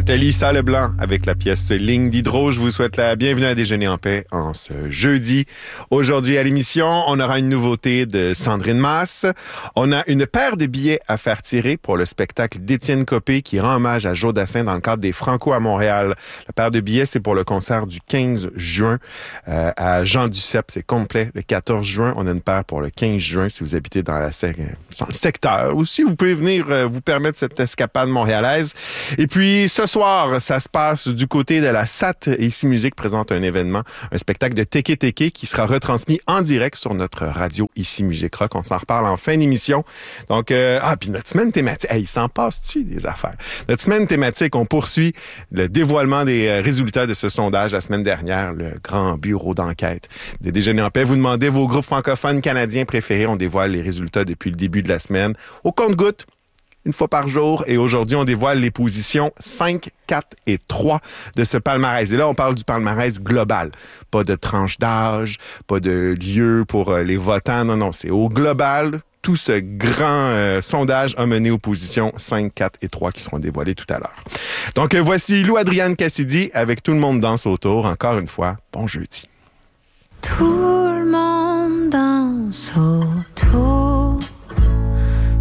C'était Lisa Leblanc avec la pièce Ligne d'Hydro. Je vous souhaite la bienvenue à Déjeuner en paix en ce jeudi. Aujourd'hui à l'émission, on aura une nouveauté de Sandrine Masse. On a une paire de billets à faire tirer pour le spectacle d'Étienne Copé qui rend hommage à Joe Dassin dans le cadre des Franco à Montréal. La paire de billets, c'est pour le concert du 15 juin à Jean Duceppe. C'est complet. Le 14 juin, on a une paire pour le 15 juin si vous habitez dans le secteur ou si vous pouvez venir vous permettre cette escapade montréalaise. Et puis, ce soir, ça se passe du côté de la SAT. Ici Musique présente un événement, un spectacle de Teke Teke qui sera retransmis en direct sur notre radio Ici Musique Rock. On s'en reparle en fin d'émission. Donc, puis notre semaine thématique. Hey, il s'en passe-tu des affaires? Notre semaine thématique, on poursuit le dévoilement des résultats de ce sondage la semaine dernière, le grand bureau d'enquête de Déjeuner en paix. Vous demandez vos groupes francophones canadiens préférés. On dévoile les résultats depuis le début de la semaine. Au compte-gouttes, une fois par jour. Et aujourd'hui, on dévoile les positions 5, 4 et 3 de ce palmarès. Et là, on parle du palmarès global. Pas de tranche d'âge, pas de lieu pour les votants. Non, c'est au global. Tout ce grand sondage a mené aux positions 5, 4 et 3 qui seront dévoilées tout à l'heure. Donc, voici Lou-Adrienne Cassidy avec Tout le monde danse autour. Encore une fois, bon jeudi. Tout le monde danse autour.